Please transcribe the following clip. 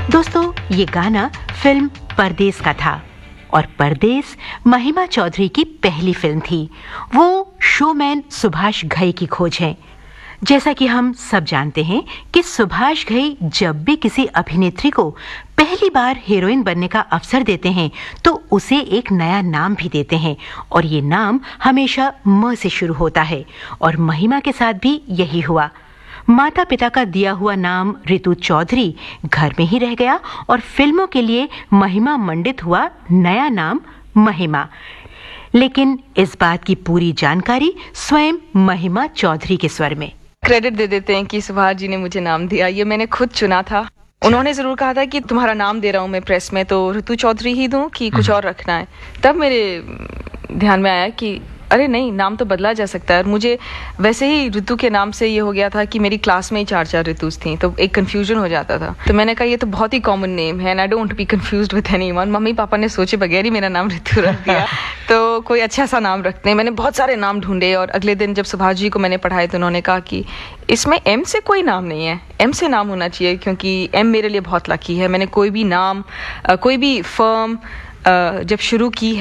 दोस्तों, ये गाना फिल्म परदेस का था और परदेस महिमा चौधरी की पहली फिल्म थी। वो शोमैन सुभाष घई की खोज है। जैसा कि हम सब जानते हैं कि सुभाष घई जब भी किसी अभिनेत्री को पहली बार हीरोइन बनने का अवसर देते हैं तो उसे एक नया नाम भी देते हैं और ये नाम हमेशा म से शुरू होता है और महिमा के साथ भी यही हुआ। माता पिता का दिया हुआ नाम ऋतु चौधरी घर में ही रह गया और फिल्मों के लिए महिमा मंडित हुआ नया नाम महिमा। लेकिन इस बात की पूरी जानकारी स्वयं महिमा चौधरी के स्वर में। क्रेडिट दे देते हैं कि सुभाष जी ने मुझे नाम दिया, ये मैंने खुद चुना था। उन्होंने जरूर कहा था कि तुम्हारा नाम दे रहा हूँ मैं प्रेस में, तो ऋतु चौधरी ही दूं कि कुछ और रखना है। तब मेरे ध्यान में आया कि अरे नहीं, नाम तो बदला जा सकता है। और मुझे वैसे ही ऋतु के नाम से ये हो गया था कि मेरी क्लास में ही 4 ऋतुज थी, तो एक कंफ्यूजन हो जाता था। तो मैंने कहा ये तो बहुत ही कॉमन नेम है and I don't be confused with anyone. Mummy papa ने सोचे बगैर ही मेरा नाम ऋतु रख दिया। तो कोई अच्छा सा नाम रखते हैं। मैंने बहुत सारे नाम ढूंढे और अगले दिन जब सुभाष जी को मैंने पढ़ाए तो उन्होंने कहा कि इसमें एम से कोई नाम नहीं है, एम से नाम होना चाहिए, क्योंकि एम मेरे लिए बहुत लकी है। मैंने कोई भी नाम, कोई भी फर्म जब शुरू की है